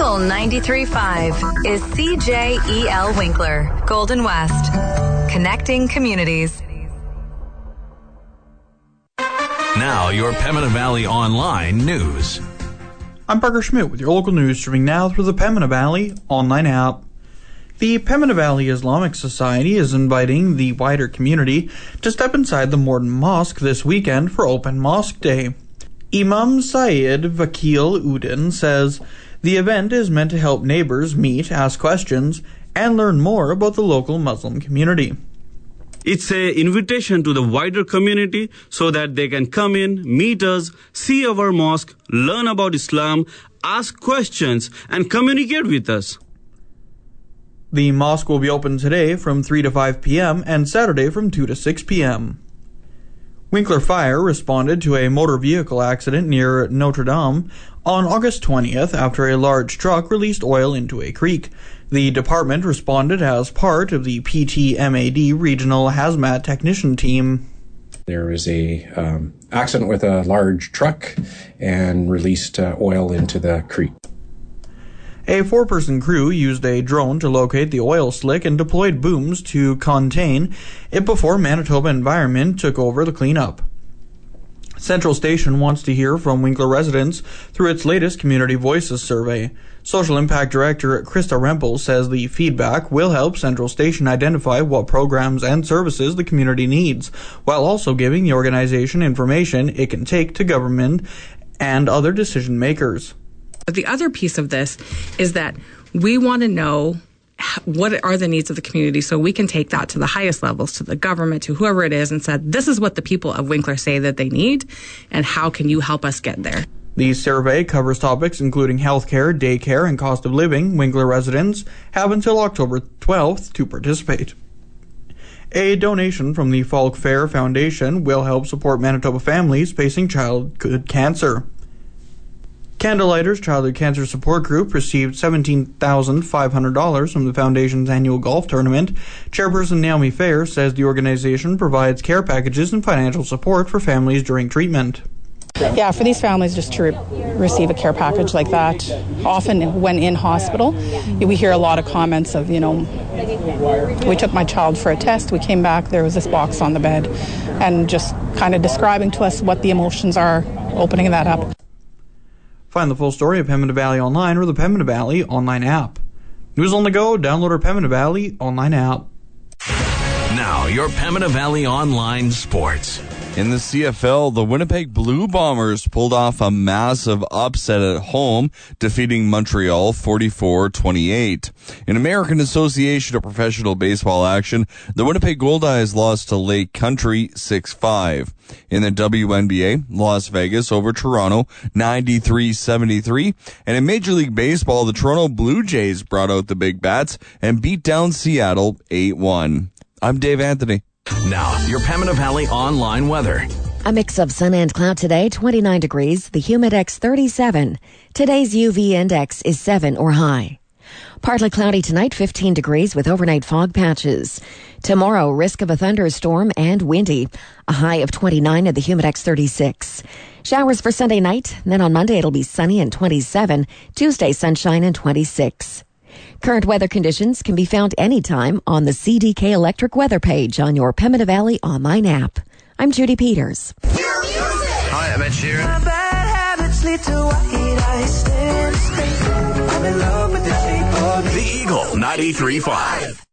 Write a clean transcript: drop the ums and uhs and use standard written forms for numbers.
Eagle 93.5 is CJEL Winkler, Golden West, connecting communities. Now, your Pembina Valley Online news. I'm Parker Schmidt with your local news, streaming now through the Pembina Valley Online app. The Pembina Valley Islamic Society is inviting the wider community to step inside the Morden Mosque this weekend for Open Mosque Day. Imam Syed Vakil Udin says the event is meant to help neighbors meet, ask questions, and learn more about the local Muslim community. It's an invitation to the wider community so that they can come in, meet us, see our mosque, learn about Islam, ask questions, and communicate with us. The mosque will be open today from 3 to 5 p.m. and Saturday from 2 to 6 p.m. Winkler Fire responded to a motor vehicle accident near Notre Dame on August 20th after a large truck released oil into a creek. The department responded as part of the PTMAD regional hazmat technician team. There was a accident with a large truck and released oil into the creek. A 4-person crew used a drone to locate the oil slick and deployed booms to contain it before Manitoba Environment took over the cleanup. Central Station wants to hear from Winkler residents through its latest Community Voices survey. Social Impact Director Krista Rempel says the feedback will help Central Station identify what programs and services the community needs, while also giving the organization information it can take to government and other decision makers. But the other piece of this is that we want to know what are the needs of the community so we can take that to the highest levels, to the government, to whoever it is, and said, this is what the people of Winkler say that they need, and how can you help us get there? The survey covers topics including healthcare, daycare, and cost of living. Winkler residents have until October 12th to participate. A donation from the Falk Fair Foundation will help support Manitoba families facing childhood cancer. Candlelighters Childhood Cancer Support Group received $17,500 from the Foundation's annual golf tournament. Chairperson Naomi Fair says the organization provides care packages and financial support for families during treatment. Yeah, for these families just to receive a care package like that, often when in hospital, we hear a lot of comments of, we took my child for a test, we came back, there was this box on the bed, and just kind of describing to us what the emotions are, opening that up. Find the full story at Pembina Valley Online or the Pembina Valley Online app. News on the go, download our Pembina Valley Online app. Now, your Pembina Valley Online sports. In the CFL, the Winnipeg Blue Bombers pulled off a massive upset at home, defeating Montreal 44-28. In American Association of Professional Baseball action, the Winnipeg Goldeyes lost to Lake Country 6-5. In the WNBA, Las Vegas over Toronto 93-73. And in Major League Baseball, the Toronto Blue Jays brought out the big bats and beat down Seattle 8-1. I'm Dave Anthony. Now, your Pembina Valley Online weather. A mix of sun and cloud today, 29 degrees, the humidex 37. Today's UV index is 7 or high. Partly cloudy tonight, 15 degrees with overnight fog patches. Tomorrow, risk of a thunderstorm and windy. A high of 29 and the humidex 36. Showers for Sunday night. Then on Monday, it'll be sunny and 27. Tuesday, sunshine and 26. Current weather conditions can be found anytime on the CDK Electric weather page on your Pembina Valley Online app. I'm Judy Peters. Hi, I'm Ed Sheeran. My bad habits lead to white eyes. I'm in love with the shape of The Eagle 93.5.